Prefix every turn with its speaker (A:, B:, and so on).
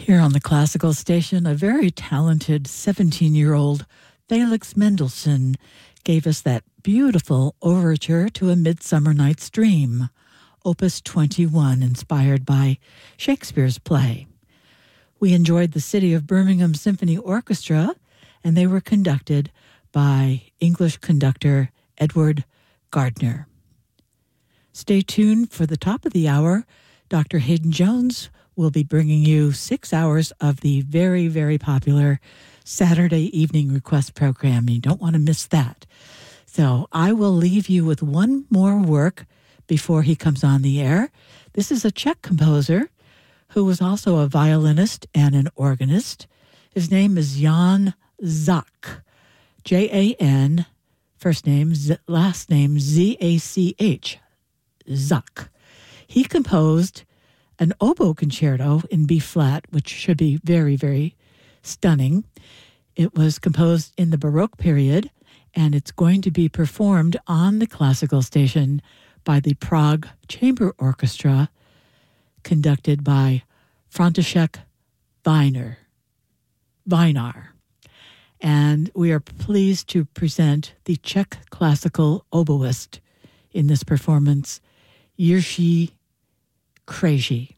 A: Here on the classical station, a very talented 17-year-old Felix Mendelssohn gave us that beautiful overture to A Midsummer Night's Dream, Opus 21, inspired by Shakespeare's play. We enjoyed the City of Birmingham Symphony Orchestra, and they were conducted by English conductor Edward Gardner. Stay tuned for the top of the hour. Dr. Hayden Jones will be bringing you 6 hours of the very, very popular Saturday evening request program. You don't want to miss that. So I will leave you with one more work before he comes on the air. This is a Czech composer who was also a violinist and an organist. His name is Jan Zach, Jan, first name, last name Zach, Zach. He composed an oboe concerto in B-flat, which should be very, very stunning. It was composed in the Baroque period, and it's going to be performed on the classical station by the Prague Chamber Orchestra, conducted by František Vajnar. And we are pleased to present the Czech classical oboist in this performance, Jiří Krejčí.